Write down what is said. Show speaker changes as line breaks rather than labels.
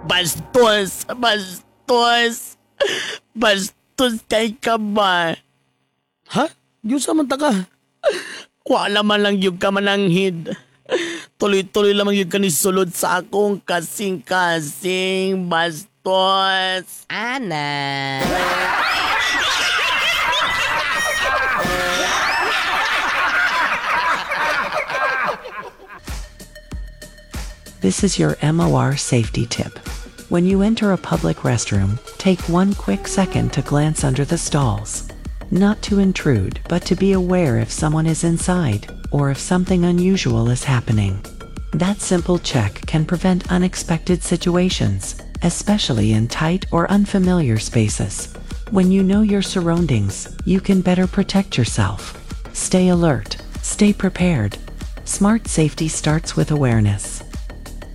Bastos! Bastos! Bastos kay ka ba? Ha? Diyos man ta ka. Wala man lang yung ka mananghid. Tuloy-tuloy lamang yung kanisulod sa akong kasing-kasing. Bastos!
Ana.
This is your MOR safety tip. When you enter a public restroom, take one quick second to glance under the stalls. Not to intrude, but to be aware if someone is inside, or if something unusual is happening. That simple check can prevent unexpected situations, especially in tight or unfamiliar spaces. When you know your surroundings, you can better protect yourself. Stay alert, stay prepared. Smart safety starts with awareness.